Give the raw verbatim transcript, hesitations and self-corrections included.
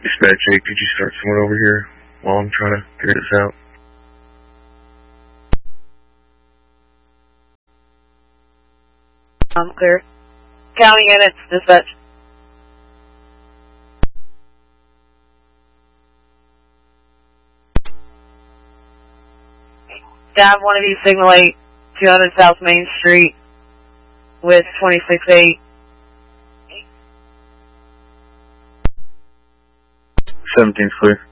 Dispatch eight, could you start someone over here while I'm trying to figure this out? I'm clear. County units, dispatch. Down one of you, signal eight, two hundred South Main Street with twenty-six eight. seventeen's clear.